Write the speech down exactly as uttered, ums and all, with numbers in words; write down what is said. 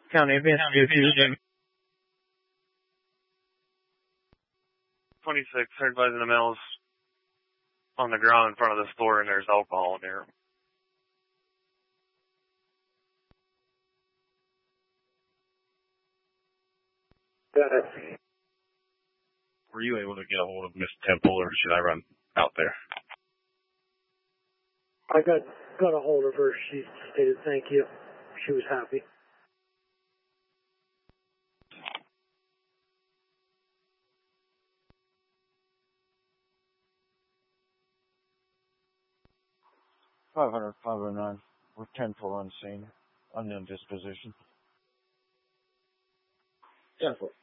County Advanced Fusion. twenty-six, heard by the mills on the ground in front of the store, and there's alcohol in there. Got it. Were you able to get a hold of Miss Temple, or should I run out there? I got got a hold of her. She stated thank you. She was happy. five hundred, five oh nine. We're ten four on scene. Unknown disposition. ten four.